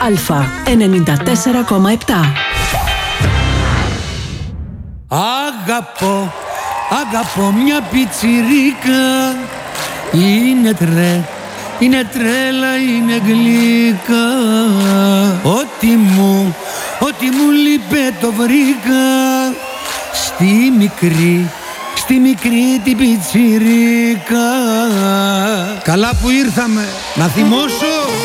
Α, 94,7. Αγαπώ μια πιτσιρίκα. Είναι τρέλα, είναι γλυκά. Ό,τι μου λείπε το βρήκα στη μικρή την πιτσιρίκα. Καλά που ήρθαμε. Να θυμώσω